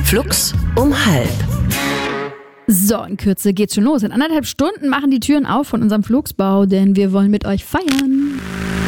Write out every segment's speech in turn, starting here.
Flux um 12:30. So, in Kürze geht's schon los. In 1,5 Stunden machen die Türen auf von unserem Flugsbau, denn wir wollen mit euch feiern.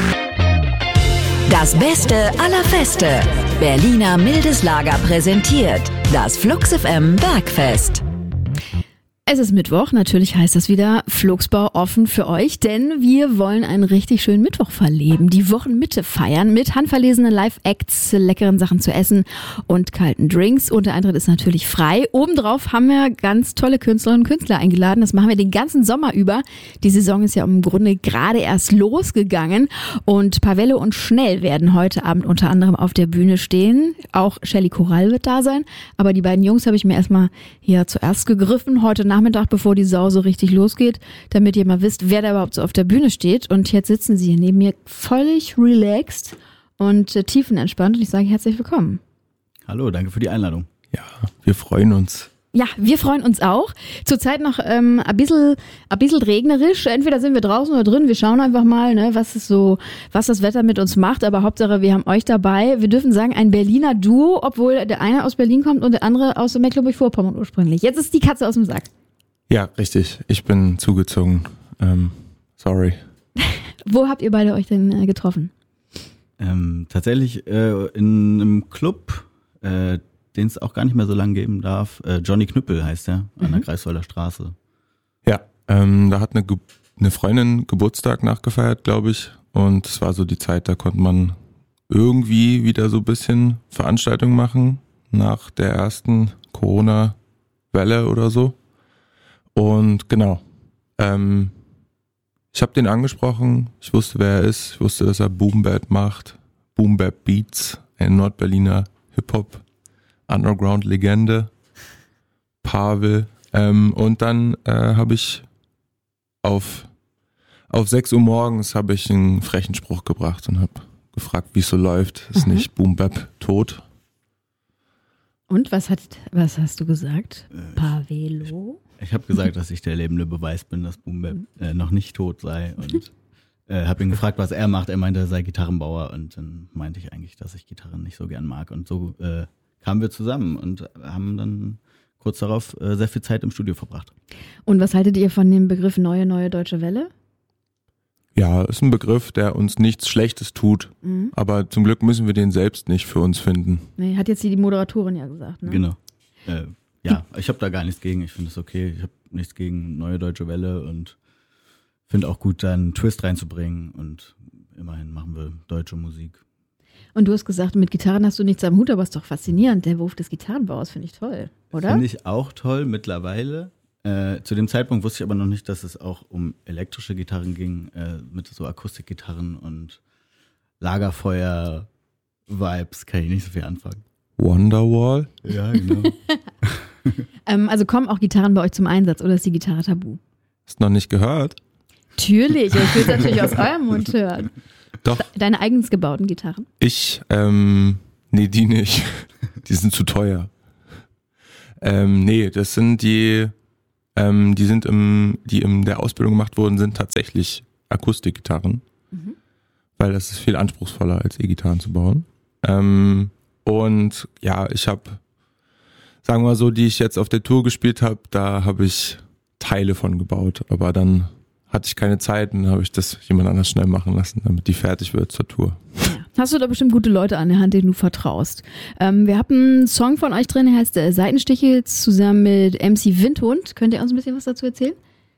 Das Beste aller Feste. Berliner Mildes Lager präsentiert das Flux FM Bergfest. Es ist Mittwoch, natürlich heißt das wieder Flugsbau offen für euch, denn wir wollen einen richtig schönen Mittwoch verleben, die Wochenmitte feiern mit handverlesenen Live-Acts, leckeren Sachen zu essen und kalten Drinks. Und der Eintritt ist natürlich frei. Obendrauf haben wir ganz tolle Künstlerinnen und Künstler eingeladen. Das machen wir den ganzen Sommer über. Die Saison ist ja im Grunde gerade erst losgegangen und Pavelle und Schnell werden heute Abend unter anderem auf der Bühne stehen. Auch Shelly Coral wird da sein, aber die beiden Jungs habe ich mir erstmal hier zuerst gegriffen, heute Nachmittag, bevor die Sau so richtig losgeht, damit ihr mal wisst, wer da überhaupt so auf der Bühne steht. Und jetzt sitzen sie hier neben mir völlig relaxed und tiefenentspannt. Und ich sage herzlich willkommen. Hallo, danke für die Einladung. Ja, wir freuen uns. Ja, wir freuen uns auch. Zurzeit noch ein bisschen regnerisch. Entweder sind wir draußen oder drin. Wir schauen einfach mal, ne, was das Wetter mit uns macht. Aber Hauptsache, wir haben euch dabei. Wir dürfen sagen, ein Berliner Duo, obwohl der eine aus Berlin kommt und der andere aus Mecklenburg-Vorpommern ursprünglich. Jetzt ist die Katze aus dem Sack. Ja, richtig. Ich bin zugezogen. Sorry. Wo habt ihr beide euch denn getroffen? Tatsächlich in einem Club, den es auch gar nicht mehr so lange geben darf. Johnny Knüppel heißt der, an der Greifswalder Straße. Ja, da hat eine Freundin Geburtstag nachgefeiert, glaube ich. Und es war so die Zeit, da konnte man irgendwie wieder so ein bisschen Veranstaltungen machen nach der ersten Corona-Welle oder so. Und genau, ich habe den angesprochen, ich wusste, wer er ist, ich wusste, dass er Boom Bap macht, Boom Bap Beats, ein Nordberliner Hip-Hop, Underground-Legende, Pavel. Und dann habe ich auf 6 Uhr morgens habe ich einen frechen Spruch gebracht und habe gefragt, wie es so läuft. Ist nicht Boom Bap tot? Und was hast du gesagt? Pavelo? Ich habe gesagt, dass ich der lebende Beweis bin, dass Boom Bap noch nicht tot sei. Und habe ihn gefragt, was er macht. Er meinte, er sei Gitarrenbauer. Und dann meinte ich eigentlich, dass ich Gitarren nicht so gern mag. Und so kamen wir zusammen und haben dann kurz darauf sehr viel Zeit im Studio verbracht. Und was haltet ihr von dem Begriff neue Deutsche Welle? Ja, ist ein Begriff, der uns nichts Schlechtes tut. Mhm. Aber zum Glück müssen wir den selbst nicht für uns finden. Nee, hat jetzt die Moderatorin ja gesagt, ne? Genau. Ja, ich habe da gar nichts gegen. Ich finde es okay. Ich habe nichts gegen Neue Deutsche Welle und finde auch gut, da einen Twist reinzubringen. Und immerhin machen wir deutsche Musik. Und du hast gesagt, mit Gitarren hast du nichts am Hut, aber ist doch faszinierend. Der Beruf des Gitarrenbauers finde ich toll, oder? Finde ich auch toll mittlerweile. Zu dem Zeitpunkt wusste ich aber noch nicht, dass es auch um elektrische Gitarren ging, mit so Akustikgitarren und Lagerfeuer-Vibes kann ich nicht so viel anfangen. Wonderwall? Ja, genau. Also kommen auch Gitarren bei euch zum Einsatz oder ist die Gitarre tabu? Hast du noch nicht gehört? Natürlich, ich will es natürlich aus eurem Mund hören. Doch. Deine eigens gebauten Gitarren? Nee, die nicht. Die sind zu teuer. Nee, das sind die in der Ausbildung gemacht wurden, sind tatsächlich Akustikgitarren. Mhm. Weil das ist viel anspruchsvoller, als E-Gitarren zu bauen. Und ja, ich habe, sagen wir mal so, die ich jetzt auf der Tour gespielt habe, da habe ich Teile von gebaut. Aber dann hatte ich keine Zeit und dann habe ich das jemand anders schnell machen lassen, damit die fertig wird zur Tour. Ja. Hast du da bestimmt gute Leute an der Hand, denen du vertraust. Wir haben einen Song von euch drin, der heißt Seitenstiche, zusammen mit MC Windhund. Könnt ihr uns ein bisschen was dazu erzählen?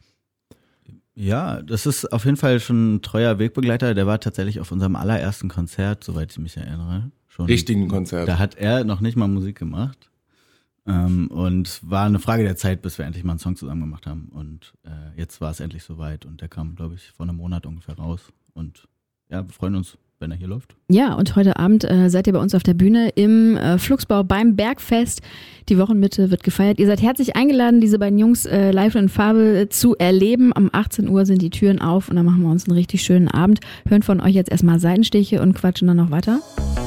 Ja, das ist auf jeden Fall schon ein treuer Wegbegleiter. Der war tatsächlich auf unserem allerersten Konzert, soweit ich mich erinnere. Schon richtigen Konzert. Da hat er noch nicht mal Musik gemacht. Und war eine Frage der Zeit, bis wir endlich mal einen Song zusammen gemacht haben. Und jetzt war es endlich soweit. Und der kam, glaube ich, vor einem Monat ungefähr raus. Und ja, wir freuen uns, wenn er hier läuft. Ja, und heute Abend seid ihr bei uns auf der Bühne im Flugsbau beim Bergfest. Die Wochenmitte wird gefeiert. Ihr seid herzlich eingeladen, diese beiden Jungs live in Farbe zu erleben. Um 18 Uhr sind die Türen auf und dann machen wir uns einen richtig schönen Abend. Hören von euch jetzt erstmal Seitenstiche und quatschen dann noch weiter.